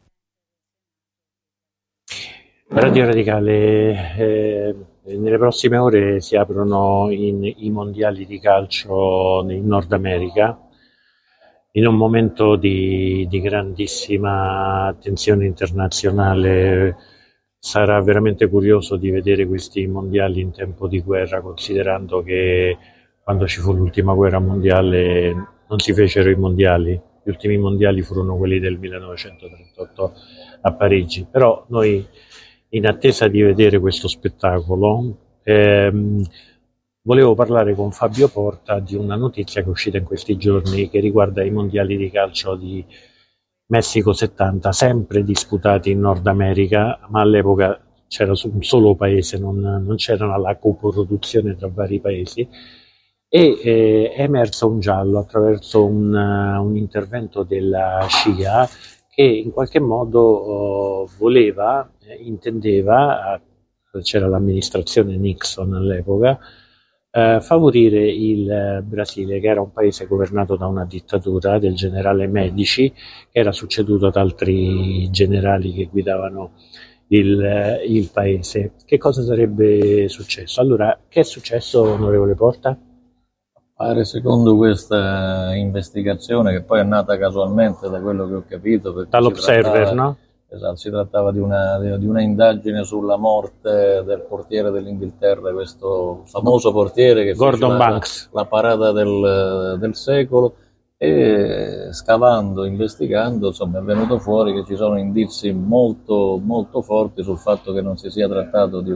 I: Radio Radicale, nelle prossime ore si aprono i mondiali di calcio in Nord America, in un momento di grandissima attenzione internazionale. Sarà veramente curioso di vedere questi mondiali in tempo di guerra, considerando che quando ci fu l'ultima guerra mondiale non si fecero i mondiali. Gli ultimi mondiali furono quelli del 1938 a Parigi. Però noi, in attesa di vedere questo spettacolo, volevo parlare con Fabio Porta di una notizia che è uscita in questi giorni che riguarda i mondiali di calcio di Messico 70, sempre disputati in Nord America, ma all'epoca c'era un solo paese, non c'era la coproduzione tra vari paesi, e è emerso un giallo attraverso un intervento della CIA che in qualche modo intendeva, c'era l'amministrazione Nixon all'epoca, favorire il Brasile, che era un paese governato da una dittatura del generale Medici, che era succeduto ad altri generali che guidavano il paese. Che cosa sarebbe successo? Allora, che è successo, onorevole Porta?
J: Pare, secondo questa investigazione, che poi è nata casualmente da quello che ho capito,
I: dall'Observer, no?
J: Esatto, si trattava di una indagine sulla morte del portiere dell'Inghilterra, questo famoso portiere che
I: Gordon Banks,
J: la parata del secolo, e scavando, investigando, insomma, è venuto fuori che ci sono indizi molto, molto forti sul fatto che non si sia trattato di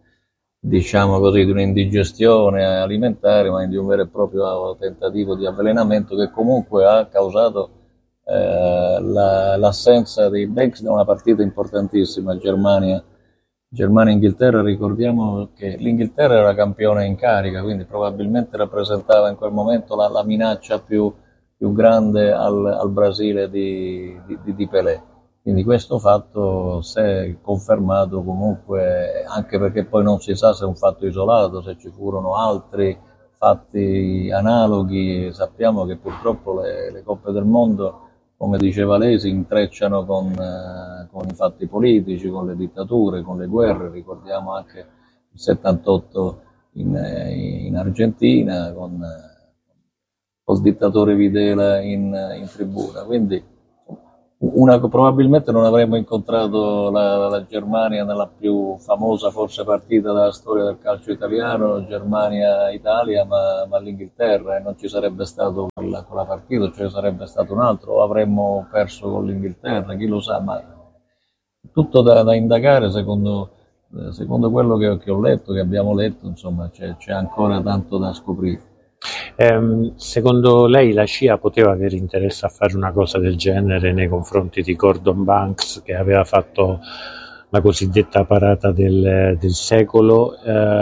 J: un'indigestione alimentare, ma di un vero e proprio tentativo di avvelenamento che comunque ha causato l'assenza dei Banks da una partita importantissima, Germania-Inghilterra. Ricordiamo che l'Inghilterra era campione in carica, quindi probabilmente rappresentava in quel momento la minaccia più grande al Brasile di Pelé. Quindi questo fatto, se confermato, comunque, anche perché poi non si sa se è un fatto isolato, se ci furono altri fatti analoghi. Sappiamo che purtroppo le Coppe del Mondo come diceva lei, si intrecciano con i fatti politici, con le dittature, con le guerre. Ricordiamo anche il 78 in Argentina con il dittatore Videla in tribuna. Quindi probabilmente non avremmo incontrato la Germania nella più famosa forse partita della storia del calcio italiano, Germania-Italia, ma l'Inghilterra, e non ci sarebbe stato quella partita, ce ne sarebbe stato un altro, o avremmo perso con l'Inghilterra, chi lo sa, ma tutto da indagare secondo quello che ho letto, che abbiamo letto, insomma c'è ancora tanto da scoprire.
I: Secondo lei la CIA poteva avere interesse a fare una cosa del genere nei confronti di Gordon Banks, che aveva fatto la cosiddetta parata del secolo,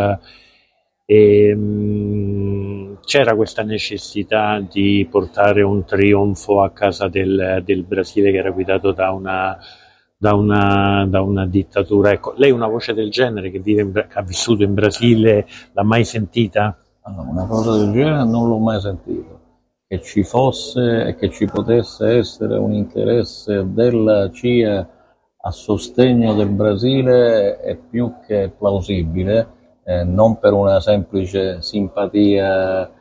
I: c'era questa necessità di portare un trionfo a casa del Brasile, che era guidato da una dittatura. Ecco, lei una voce del genere, che ha vissuto in Brasile, l'ha mai sentita?
J: Una cosa del genere non l'ho mai sentito. Che ci fosse e che ci potesse essere un interesse della CIA a sostegno del Brasile è più che plausibile, non per una semplice simpatia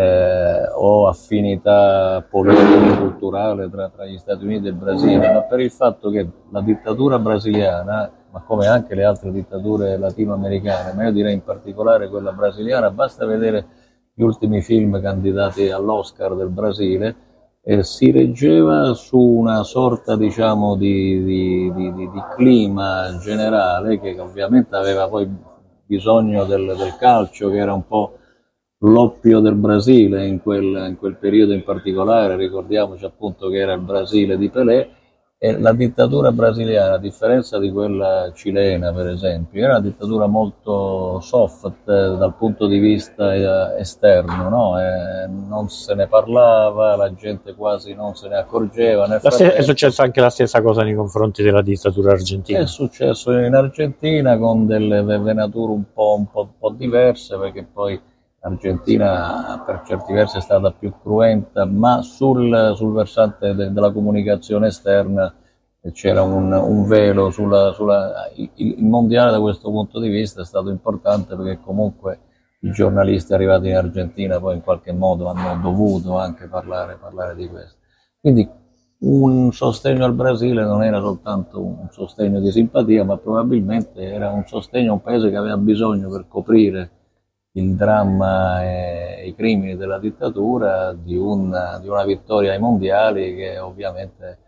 J: o affinità politica-culturale tra gli Stati Uniti e il Brasile, ma per il fatto che la dittatura brasiliana, ma come anche le altre dittature latinoamericane, ma io direi in particolare quella brasiliana, basta vedere gli ultimi film candidati all'Oscar del Brasile, si reggeva su una sorta, diciamo, di clima generale, che ovviamente aveva poi bisogno del calcio, che era un po' l'oppio del Brasile in quel periodo in particolare. Ricordiamoci appunto che era il Brasile di Pelé, e la dittatura brasiliana, a differenza di quella cilena per esempio, era una dittatura molto soft dal punto di vista esterno, no? Non se ne parlava, la gente quasi non se ne accorgeva.
I: È successo anche la stessa cosa nei confronti della dittatura argentina?
J: È successo in Argentina con delle venature un po' diverse, perché poi l'Argentina per certi versi è stata più cruenta, ma sul versante della comunicazione esterna c'era un velo il mondiale. Da questo punto di vista è stato importante, perché comunque i giornalisti arrivati in Argentina poi in qualche modo hanno dovuto anche parlare di questo. Quindi un sostegno al Brasile non era soltanto un sostegno di simpatia, ma probabilmente era un sostegno a un paese che aveva bisogno, per coprire il dramma e i crimini della dittatura, di una vittoria ai mondiali, che ovviamente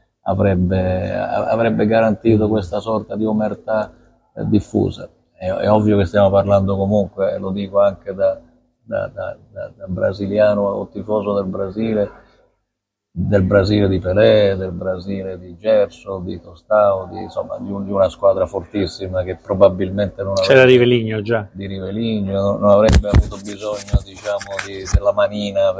J: avrebbe garantito questa sorta di omertà diffusa. È ovvio che stiamo parlando comunque, lo dico anche da brasiliano o tifoso del Brasile di Pelé, del Brasile di Gerson, di Tostao, insomma di una squadra fortissima, che probabilmente non avrebbe,
I: c'era Rivellino già.
J: Di Rivellino, non avrebbe avuto bisogno, diciamo, della manina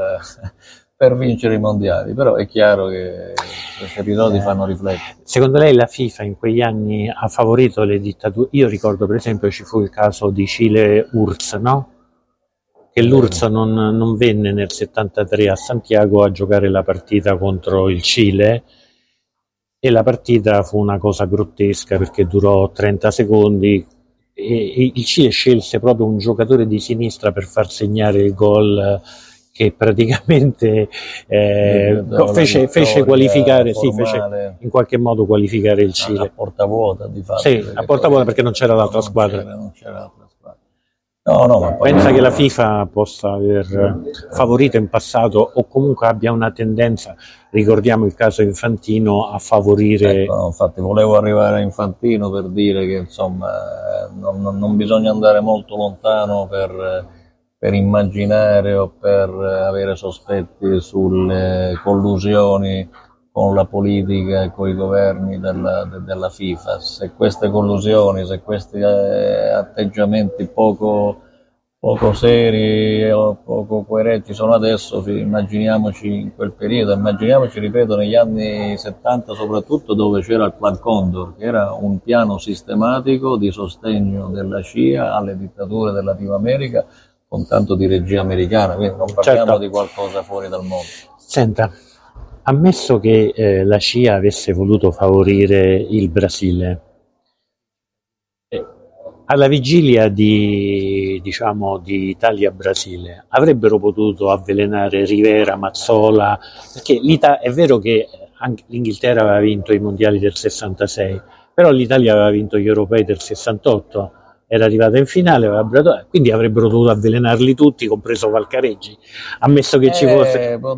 J: per vincere i mondiali. Però è chiaro che questi episodi fanno riflettere.
I: Secondo lei la FIFA in quegli anni ha favorito le dittature? Io ricordo per esempio ci fu il caso di Cile-URSS, no? Che l'URSS non venne nel 73 a Santiago a giocare la partita contro il Cile, e la partita fu una cosa grottesca perché durò 30 secondi e il Cile scelse proprio un giocatore di sinistra per far segnare il gol, che praticamente fece qualificare, fece in qualche modo qualificare il Cile.
J: A porta vuota, di fatto.
I: Sì, a porta vuota, perché non c'era l'altra squadra.
J: Non c'era l'altra squadra. No, ma
I: pensa che la FIFA possa aver favorito in passato, o comunque abbia una tendenza, ricordiamo il caso Infantino, a favorire...
J: Ecco, no, infatti volevo arrivare a Infantino per dire che insomma non bisogna andare molto lontano per immaginare o per avere sospetti sulle collusioni con la politica e con i governi della FIFA. Se queste collusioni, se questi atteggiamenti poco seri o poco coerenti sono adesso, immaginiamoci in quel periodo, immaginiamoci, ripeto, negli anni 70 soprattutto, dove c'era il Plan Condor, che era un piano sistematico di sostegno della CIA alle dittature del Latino America, con tanto di regia americana, quindi non parliamo di qualcosa fuori dal mondo.
I: Senta, ammesso che la CIA avesse voluto favorire il Brasile, alla vigilia di Italia-Brasile avrebbero potuto avvelenare Rivera, Mazzola, perché è vero che anche l'Inghilterra aveva vinto i mondiali del 66, però l'Italia aveva vinto gli europei del 68, era arrivata in finale, quindi avrebbero dovuto avvelenarli tutti, compreso Valcareggi, ammesso che ci fosse...